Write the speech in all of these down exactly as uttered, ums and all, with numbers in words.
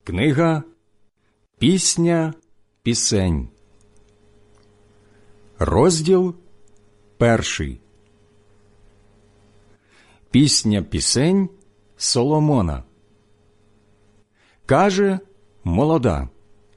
Книга «Пісня пісень». Розділ перший. Пісня пісень Соломона. Каже молода: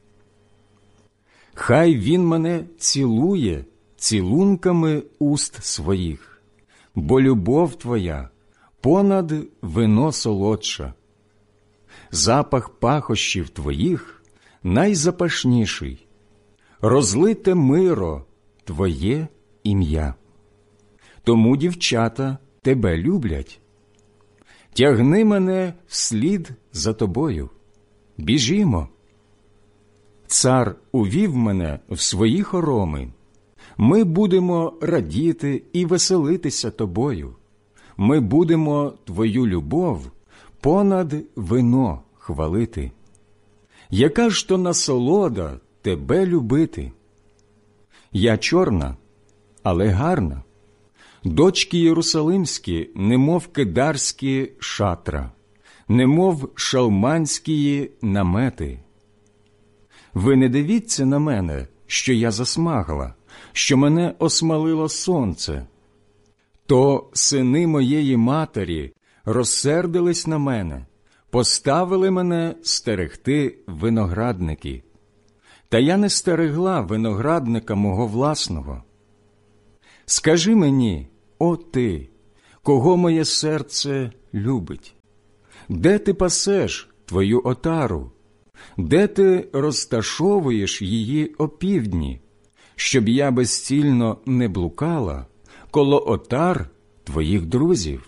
«Хай він мене цілує цілунками уст своїх, бо любов твоя понад вино солодша. Запах пахощів твоїх найзапашніший, розлите миро твоє ім'я. Тому дівчата тебе люблять. Тягни мене вслід за тобою, біжімо. Цар увів мене в свої хороми, ми будемо радіти і веселитися тобою, ми будемо твою любов понад вино хвалити. Яка ж то насолода тебе любити? Я чорна, але гарна, дочки єрусалимські, немов кедарські шатра, немов шалманські намети. Ви не дивіться на мене, що я засмагла, що мене осмалило сонце. То сини моєї матері розсердились на мене, поставили мене стерегти виноградники. Та я не стерегла виноградника мого власного. Скажи мені, о ти, кого моє серце любить? Де ти пасеш твою отару? Де ти розташовуєш її опівдні, щоб я безцільно не блукала коло отар твоїх друзів?»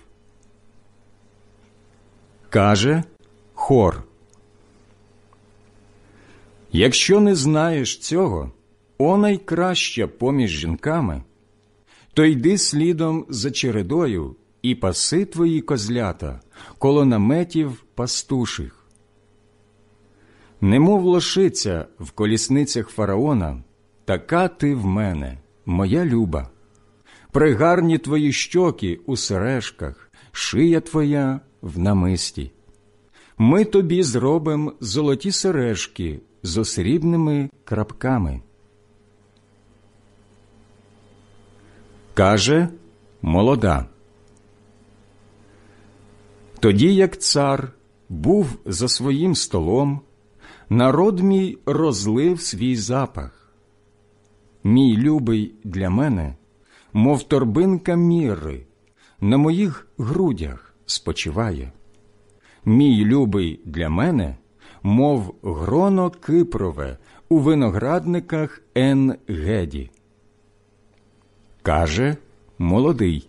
Каже хор: «Якщо не знаєш цього, о найкраща поміж жінками, то йди слідом за чередою і паси твої козлята коло наметів пастуших. Немов лошиця в колісницях фараона, така ти в мене, моя люба. Пригарні твої щоки у сережках, шия твоя в намисті. Ми тобі зробимо золоті сережки з срібними крапками». Каже молода: «Тоді, як цар був за своїм столом, народ мій розлив свій запах. Мій любий для мене, мов торбинка мірри, на моїх грудях спочиває. Мій любий для мене, мов гроно кипрове у виноградниках Ен-Геді». Каже молодий: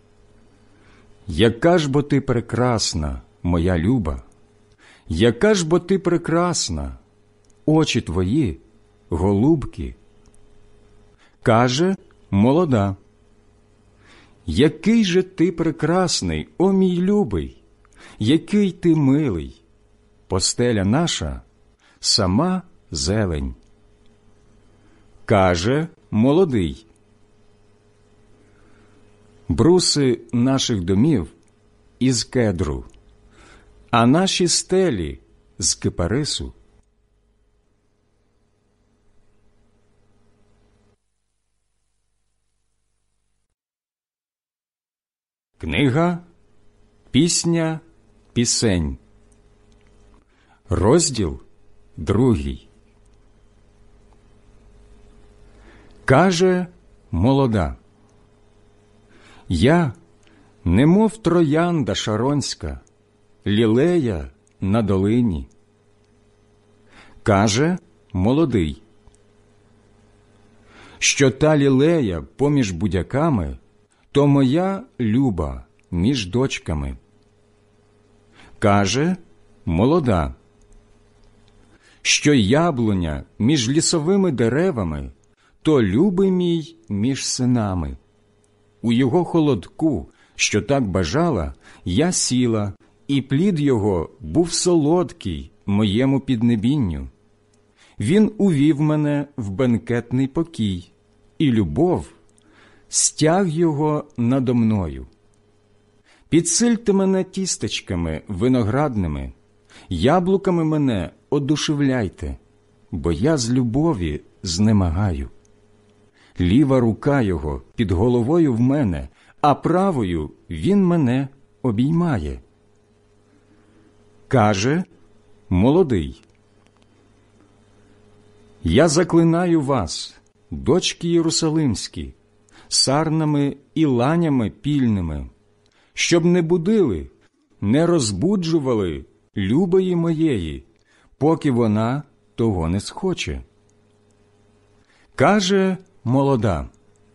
«Яка ж бо ти прекрасна, моя люба, яка ж бо ти прекрасна, очі твої, голубки». Каже молода: «Який же ти прекрасний, о мій любий, який ти милий, постеля наша – сама зелень». Каже молодий: «Бруси наших домів із кедру, а наші стелі з кипарису». Книга «Пісня пісень». Розділ другий. Каже молода: «Я, немов троянда шаронська, лілея на долині». Каже молодий: «Що та лілея поміж будяками, то моя люба між дочками». Каже молода: «Що яблуня між лісовими деревами, то любий мій між синами. У його холодку, що так бажала, я сіла, і плід його був солодкий моєму піднебінню. Він увів мене в бенкетний покій, і любов стяг його надо мною. Підсильте мене тістечками виноградними, яблуками мене одушевляйте, бо я з любові знемагаю. Ліва рука його під головою в мене, а правою він мене обіймає. Каже молодий: я заклинаю вас, дочки Єрусалимські, сарнами і ланями пільними, щоб не будили, не розбуджували любої моєї, поки вона того не схоче. Каже молода: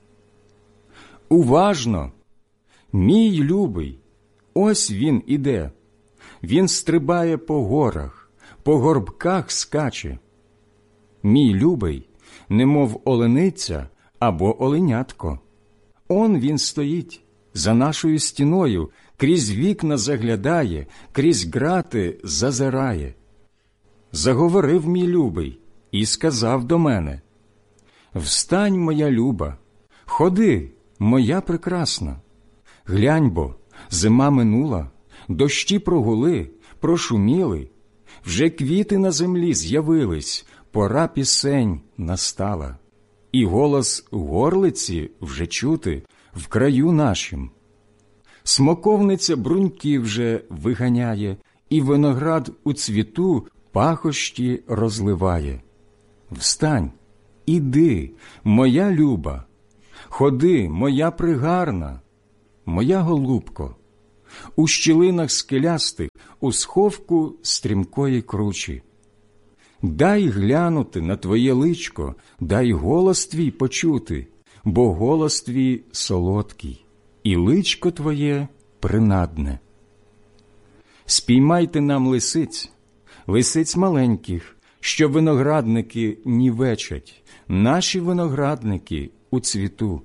уважно, мій любий, ось він іде, він стрибає по горах, по горбках скаче. Мій любий, немов олениця або оленятко. Он він стоїть, за нашою стіною, крізь вікна заглядає, крізь грати зазирає. Заговорив мій любий і сказав до мене: встань, моя люба, ходи, моя прекрасна. Глянь бо, зима минула, дощі прогули, прошуміли, вже квіти на землі з'явились, пора пісень настала, і голос горлиці вже чути в краю нашім. Смоковниця бруньки вже виганяє, і виноград у цвіту пахощі розливає. Встань, іди, моя люба, ходи, моя пригарна, моя голубко, у щілинах скелястих, у сховку стрімкої кручі. Дай глянути на твоє личко, дай голос твій почути, бо голос твій солодкий, і личко твоє принадне. Спіймайте нам лисиць, лисиць маленьких, що виноградники нівечать, наші виноградники у цвіту.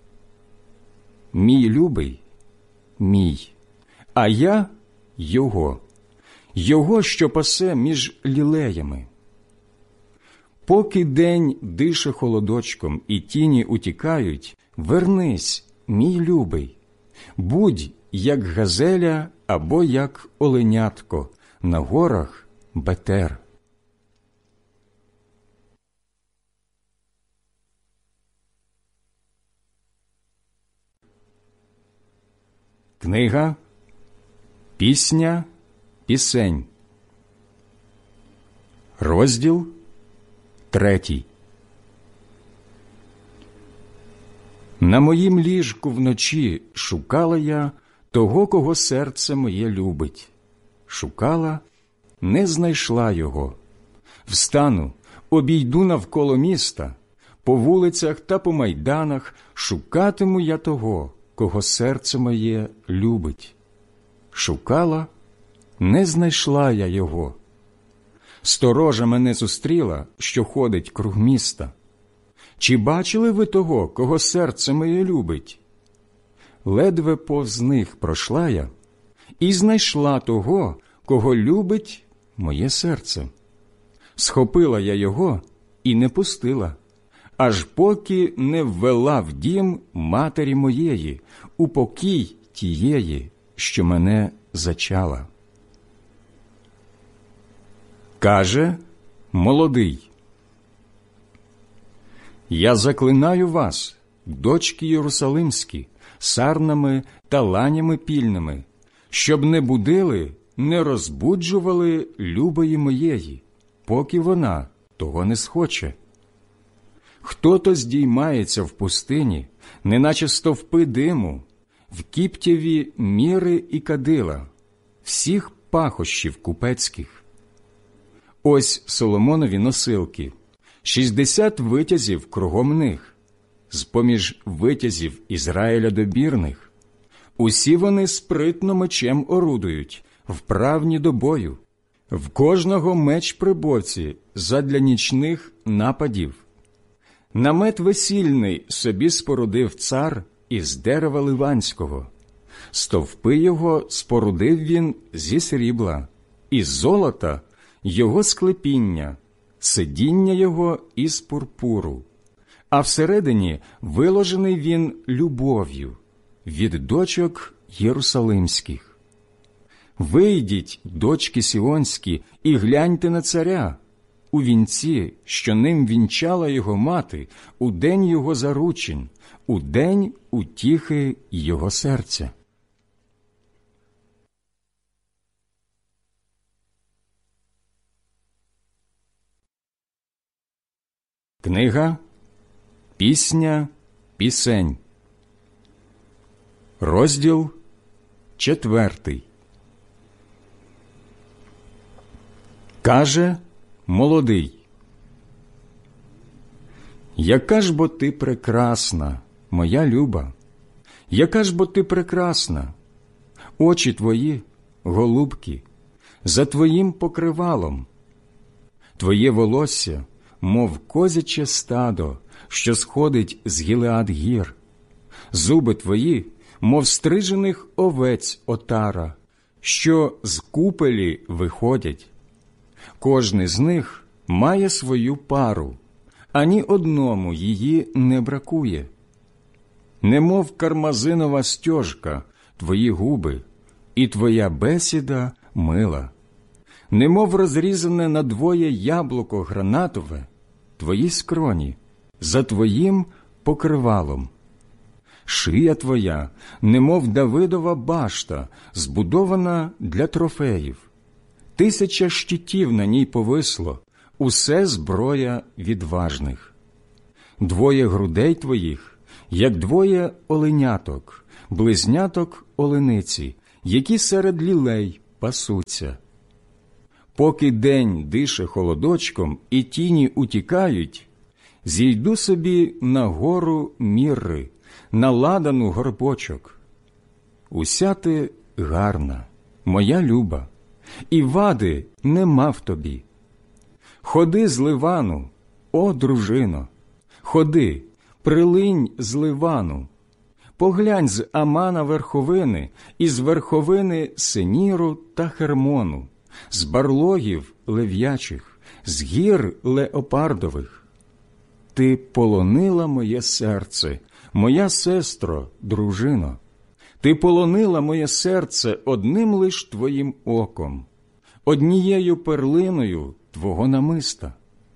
Мій любий, мій, а я його, його, що пасе між лілеями. Поки день дише холодочком і тіні утікають, вернись, мій любий, будь як газеля або як оленятко на горах Бетер. Книга «Пісня пісень», розділ третій. На моїм ліжку вночі шукала я того, кого серце моє любить. Шукала, не знайшла його. Встану, обійду навколо міста, по вулицях та по майданах шукатиму я того, кого серце моє любить. Шукала, не знайшла я його. Сторожа мене зустріла, що ходить круг міста. Чи бачили ви того, кого серце моє любить? Ледве повз них пройшла я, і знайшла того, кого любить моє серце. Схопила я його і не пустила, аж поки не ввела в дім матері моєї, у покій тієї, що мене зачала. Каже молодий: я заклинаю вас, дочки Єрусалимські, сарнами та ланями пільними, щоб не будили, не розбуджували любої моєї, поки вона того не схоче. Хто-то здіймається в пустині, неначе стовпи диму, в кіптєві міри і кадила, всіх пахощів купецьких. Ось Соломонові носилки, шістдесят витязів кругом них, з-поміж витязів Ізраїля добірних. Усі вони спритно мечем орудують, вправні до бою. В кожного меч при боці задля нічних нападів. Намет весільний собі спорудив цар із дерева ливанського. Стовпи його спорудив він зі срібла, із золота його склепіння, сидіння його із пурпуру. А всередині виложений він любов'ю від дочок Єрусалимських. Вийдіть, дочки сіонські, і гляньте на царя, у вінці, що ним вінчала його мати, у день його заручин, у день утіхи його серця. Книга «Пісня пісень», розділ четвертий. Каже молодий: «Яка ж бо ти прекрасна, моя люба, яка ж бо ти прекрасна, очі твої, голубки, за твоїм покривалом, твоє волосся, мов козяче стадо, що сходить з Гілеад гір, зуби твої, мов стрижених овець отара, що з купелі виходять. Кожний з них має свою пару, ані одному її не бракує. Немов кармазинова стежка твої губи, і твоя бесіда мила. Немов розрізане надвоє яблуко гранатове, твої скроні, за твоїм покривалом. Шия твоя, немов Давидова башта, збудована для трофеїв. Тисяча щитів на ній повисло, усе зброя відважних. Двоє грудей твоїх, як двоє оленяток, близняток олениці, які серед лілей пасуться. Поки день дише холодочком і тіні утікають, зійду собі на гору Мірри, на ладану горбочок. Уся ти гарна, моя люба, і вади нема в тобі. Ходи з Ливану, о дружино, ходи, прилинь з Ливану, поглянь з Амана верховини, і з верховини Сеніру та Хермону, з барлогів лев'ячих, з гір леопардових. Ти полонила моє серце, моя сестро, дружино, ти полонила моє серце одним лиш твоїм оком, однією перлиною твого намиста.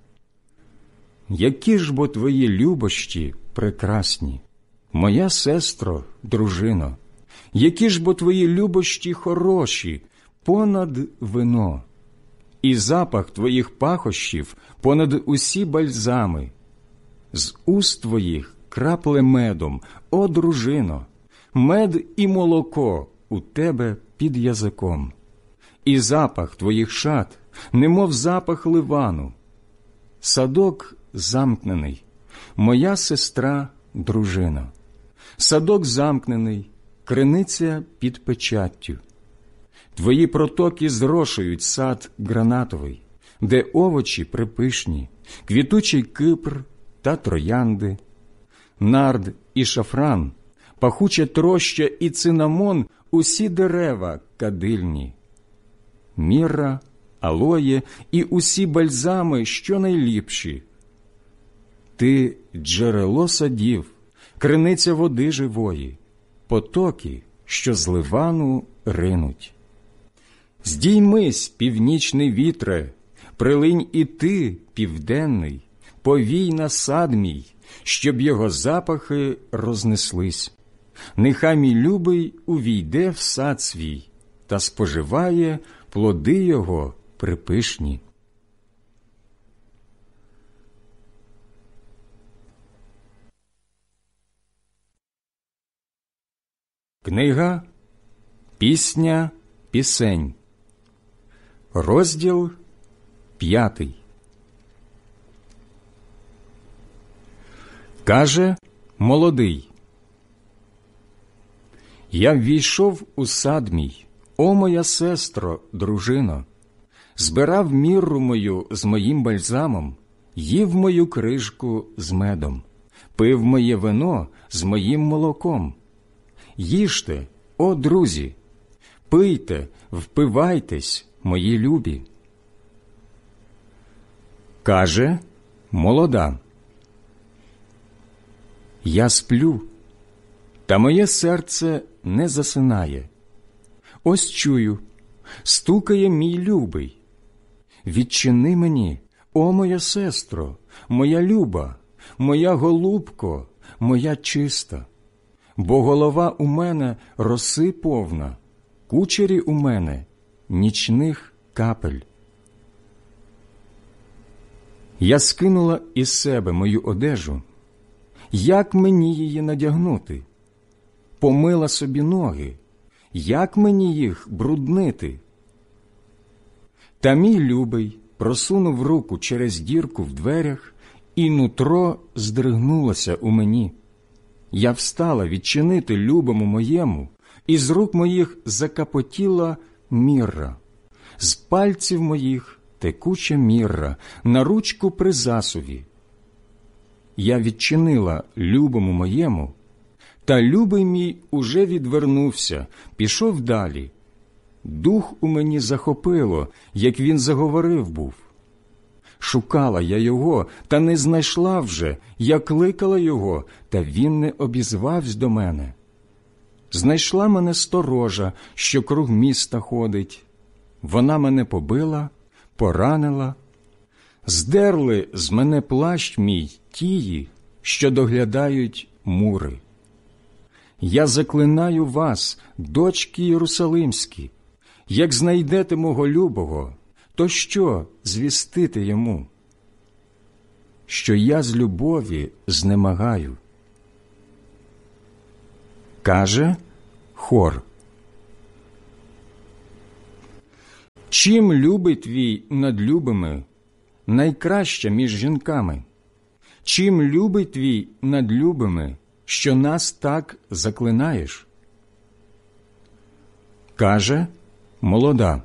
Які ж бо твої любощі прекрасні, моя сестро, дружино, які ж бо твої любощі хороші, понад вино, і запах твоїх пахощів понад усі бальзами. З уст твоїх крапле медом, о дружино, мед і молоко у тебе під язиком, і запах твоїх шат, немов запах Ливану. Садок замкнений, моя сестра, дружина, садок замкнений, криниця під печаттю. Твої протоки зрошують сад гранатовий, де овочі припишні, квітучий кипр та троянди, нард і шафран, пахуча троща і цинамон, усі дерева кадильні, мірра, алоє і усі бальзами, що найліпші. Ти джерело садів, криниця води живої, потоки, що з Ливану ринуть. Здіймись, північний вітре, прилинь і ти, південний, повій на сад мій, щоб його запахи рознеслись. Нехай мій любий увійде в сад свій та споживає плоди його припишні. Книга «Пісня пісень», розділ п'ятий. Каже молодий: «Я ввійшов у сад мій, о моя сестро, дружино, збирав мірру мою з моїм бальзамом, їв мою крижку з медом, пив моє вино з моїм молоком. Їжте, о друзі, пийте, впивайтесь, мої любі». Каже молода: «Я сплю, та моє серце не засинає. Ось чую, стукає мій любий. Відчини мені, о моя сестро, моя люба, моя голубко, моя чиста. Бо голова у мене роси повна, кучері у мене нічних капель. Я скинула із себе мою одежу, як мені її надягнути? Помила собі ноги, як мені їх бруднити? Та мій любий просунув руку через дірку в дверях, і нутро здригнулося у мені. Я встала відчинити любому моєму, і з рук моїх закапотіла мірра, з пальців моїх текуча мірра, на ручку при засуві. Я відчинила любому моєму, та любий мій уже відвернувся, пішов далі. Дух у мені захопило, як він заговорив був. Шукала я його, та не знайшла вже, я кликала його, та він не обізвався до мене. Знайшла мене сторожа, що круг міста ходить. Вона мене побила, поранила. Здерли з мене плащ мій тії, що доглядають мури. Я заклинаю вас, дочки Єрусалимські, як знайдете мого любого, то що звістити йому? Що я з любові знемагаю. Каже хор. Чим любий твій над любими, найкраща між жінками? Чим любий твій над любими, що нас так заклинаєш? Каже молода.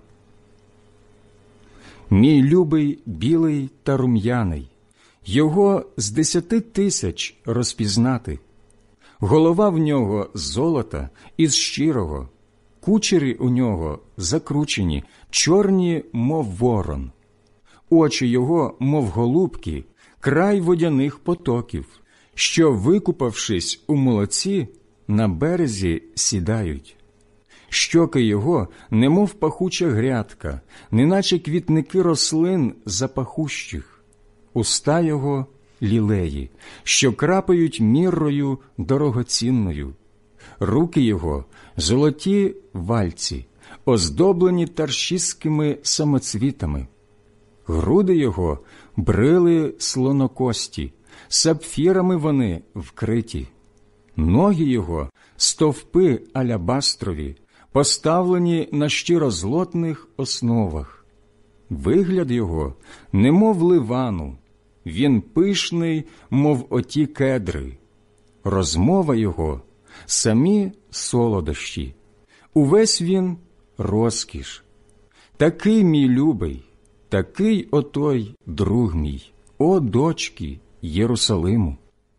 Мій любий білий та рум'яний, його з десяти тисяч розпізнати. Голова в нього з золота із щирого, кучері у нього закручені, чорні, мов ворон. Очі його, мов голубки, край водяних потоків, що, викупавшись у молоці, на березі сідають. Щоки його, немов пахуча грядка, неначе квітники рослин запахущих. Уста його – лілеї, що крапають міррою дорогоцінною. Руки його – золоті вальці, оздоблені таршистськими самоцвітами. Груди його – брили слонокості, сапфірами вони вкриті. Ноги його – стовпи алябастрові, поставлені на щирозлотних основах. Вигляд його – немов ливану, він пишний, мов оті кедри. Розмова його – самі солодощі, увесь він – розкіш. Такий мій любий, такий отой друг мій, о дочки Єрусалиму.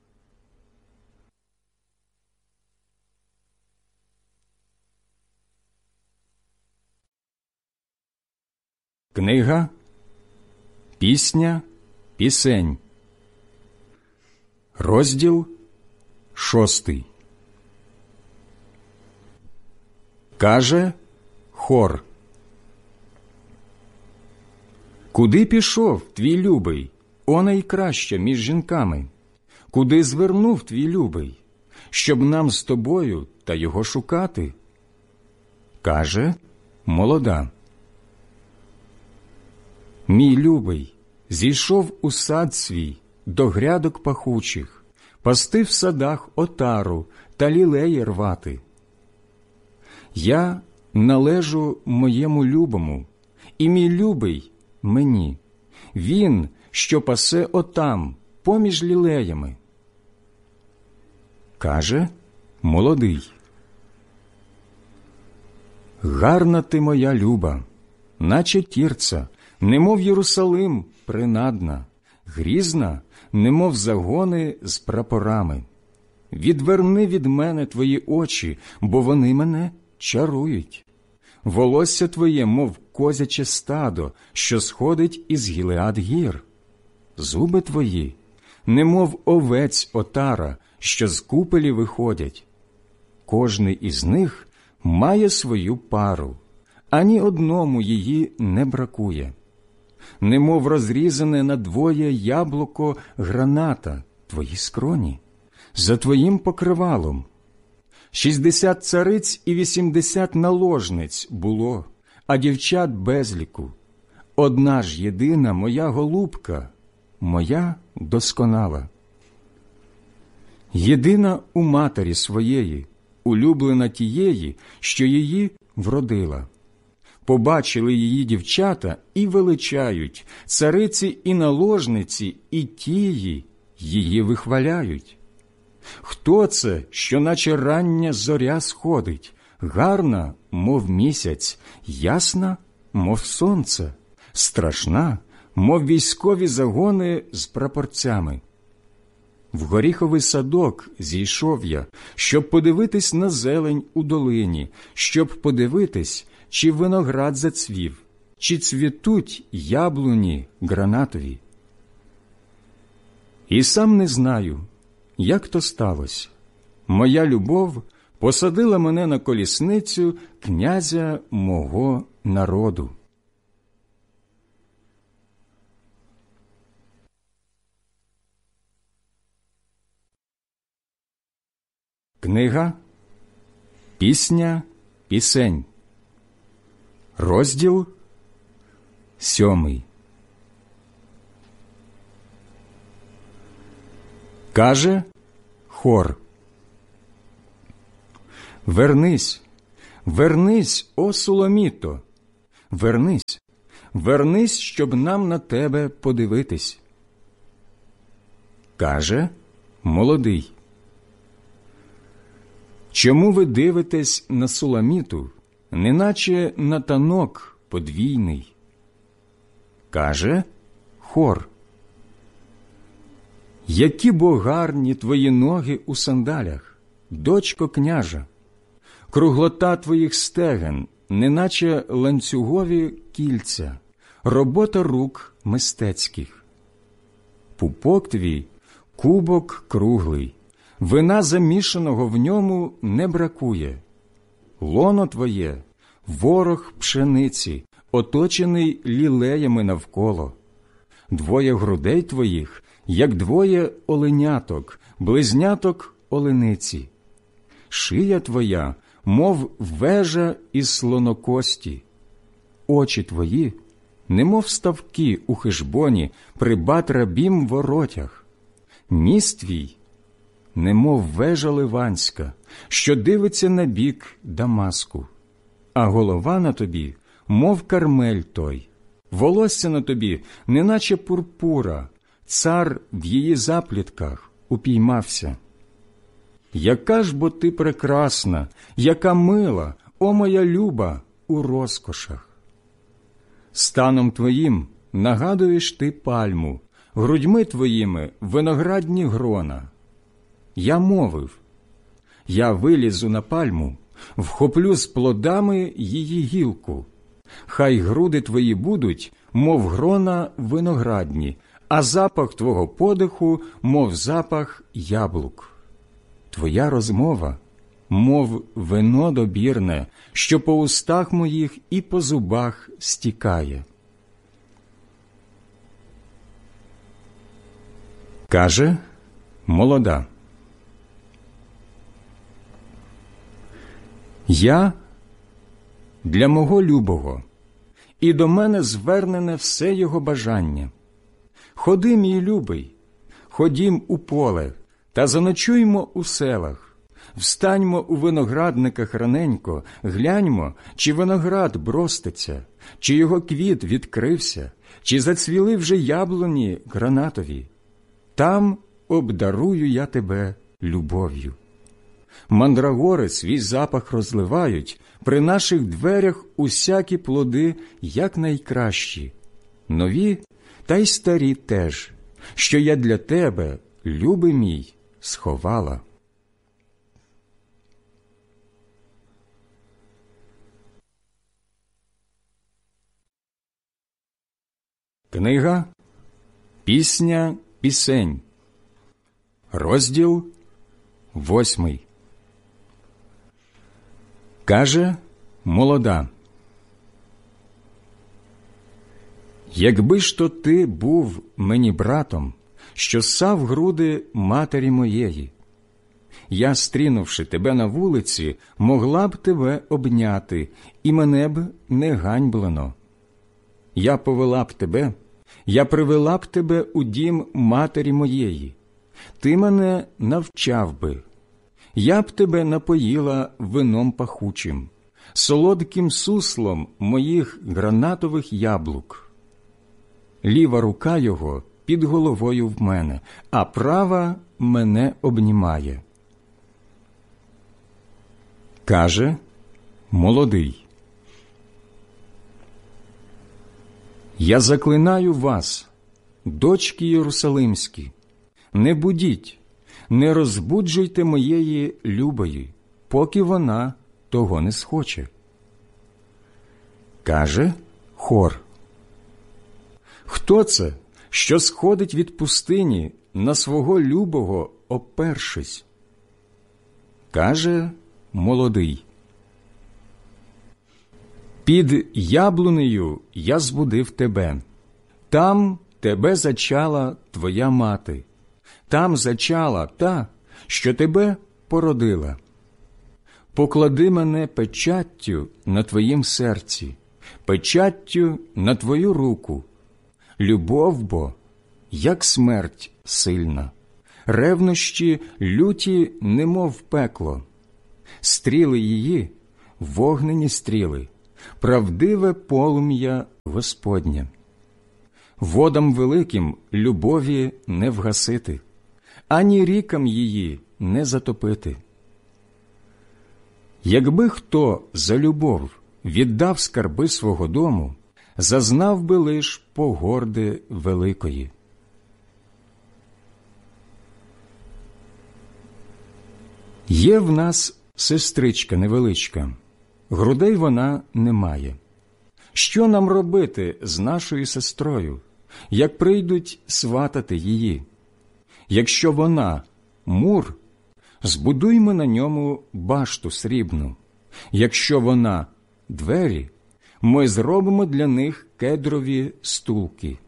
Книга «Пісня пісень», розділ шостий. Каже хор. Куди пішов твій любий, о найкраща між жінками? Куди звернув твій любий, щоб нам з тобою та його шукати? Каже молода. Мій любий зійшов у сад свій до грядок пахучих, пасти в садах отару та лілеї рвати. Я належу моєму любому, і мій любий мені. Він, що пасе отам, поміж лілеями. Каже молодий. Гарна ти моя люба, наче тірца, немов Єрусалим принадна, грізна, немов загони з прапорами. Відверни від мене твої очі, бо вони мене чарують. Волосся твоє, мов козяче стадо, що сходить із Гілеад гір. Зуби твої, немов овець отара, що з купелі виходять. Кожний із них має свою пару, ані одному її не бракує. Немов розрізане надвоє яблуко граната твої скроні, за твоїм покривалом. Шістдесят цариць і вісімдесят наложниць було, а дівчат безліку. Одна ж єдина моя голубка, моя досконала. Єдина у матері своєї, улюблена тієї, що її вродила. Побачили її дівчата і величають, цариці і наложниці, і тії її вихваляють. Хто це, що наче рання зоря сходить, гарна, мов місяць, ясна, мов сонце, страшна, мов військові загони з прапорцями? В горіховий садок зійшов я, щоб подивитись на зелень у долині, щоб подивитись, чи виноград зацвів, чи цвітуть яблуні гранатові. І сам не знаю, як то сталося. Моя любов посадила мене на колісницю князя мого народу. Книга «Пісня пісень», розділ сьомий. Каже хор: «Вернись, вернись, о Суламіто, вернись, вернись, щоб нам на тебе подивитись». Каже молодий: «Чому ви дивитесь на Суламіту, неначе на танок подвійний?» Каже хор: «Які бо гарні твої ноги у сандалях, дочко княжа! Круглота твоїх стегон, неначе ланцюгові кільця, робота рук мистецьких. Пупок твій – кубок круглий, вина замішаного в ньому не бракує. Лоно твоє – ворог пшениці, оточений лілеями навколо. Двоє грудей твоїх – як двоє оленяток, близняток олениці. Шия твоя, мов вежа із слонокості. Очі твої, немов ставки у хижбоні при Бат-рабім воротях. Ніс твій, немов вежа ливанська, що дивиться на бік Дамаску. А голова на тобі, мов Кармель той. Волосся на тобі, неначе пурпура, цар в її заплітках упіймався. Яка ж бо ти прекрасна, яка мила, о моя люба, у розкошах! Станом твоїм нагадуєш ти пальму, грудьми твоїми виноградні грона. Я мовив: я вилізу на пальму, вхоплю з плодами її гілку. Хай груди твої будуть, мов грона виноградні, а запах твого подиху, мов запах яблук. Твоя розмова, мов вино добірне, що по устах моїх і по зубах стікає. Каже молода: я для мого любого, і до мене звернене все його бажання. Ходи, мій любий, ходім у поле, та заночуймо у селах. Встаньмо у виноградниках раненько, гляньмо, чи виноград броститься, чи його квіт відкрився, чи зацвіли вже яблуні гранатові. Там обдарую я тебе любов'ю. Мандрагори свій запах розливають, при наших дверях усякі плоди, як найкращі, нові та й старі теж, що я для тебе, любий мій, сховала. Книга «Пісня пісень», розділ восьмий. Каже молода: Якби ж то ти був мені братом, що ссав груди матері моєї, я, стрінувши тебе на вулиці, могла б тебе обняти, і мене б не ганьблено. Я повела б тебе, я привела б тебе у дім матері моєї, ти мене навчав би, я б тебе напоїла вином пахучим, солодким суслом моїх гранатових яблук. Ліва рука його під головою в мене, а права мене обнімає. Каже молодий: я заклинаю вас, дочки Єрусалимські, не будіть, не розбуджуйте моєї любої, поки вона того не схоче. Каже хор: хто це, що сходить від пустині на свого любого опершись? Каже молодий: під яблунею я збудив тебе, там тебе зачала твоя мати, там зачала та, що тебе породила. Поклади мене печаттю на твоїм серці, печаттю на твою руку. Любов бо, як смерть сильна, ревнощі люті, немов пекло. Стріли її – вогнені стріли, правдиве полум'я Господнє. Водам великим любові не вгасити, ані рікам її не затопити. Якби хто за любов віддав скарби свого дому, зазнав би лиш погорди великої. Є в нас сестричка невеличка, грудей вона не має. Що нам робити з нашою сестрою, як прийдуть сватати її? Якщо вона мур, збудуймо на ньому башту срібну. Якщо вона двері, ми зробимо для них кедрові стулки.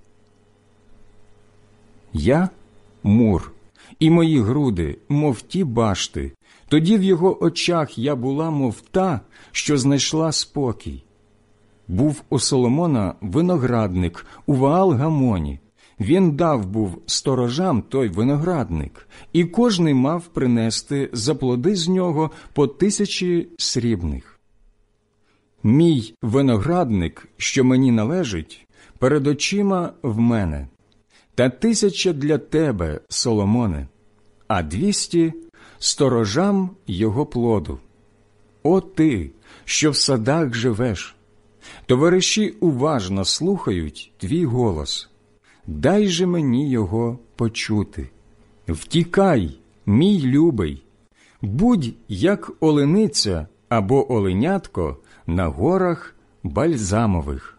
Я мур, і мої груди, мов ті башти. Тоді в його очах я була, мов та, що знайшла спокій. Був у Соломона виноградник у Ваал-Гамоні. Він дав був сторожам той виноградник, і кожний мав принести за плоди з нього по тисячі срібних. Мій виноградник, що мені належить, перед очима в мене, та тисяча для тебе, Соломоне, а двісті сторожам його плоду. О ти, що в садах живеш! Товариші уважно слухають твій голос. Дай же мені його почути. Втікай, мій любий, будь як олениця або оленятко на горах бальзамових.